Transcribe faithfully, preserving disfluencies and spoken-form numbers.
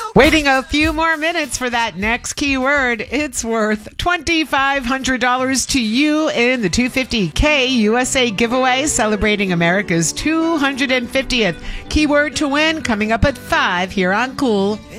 Waiting a few more minutes for that next keyword. It's worth two thousand five hundred dollars to you in the two hundred fifty K U S A giveaway, celebrating America's two hundred fiftieth. Keyword to win coming up at five here on Cool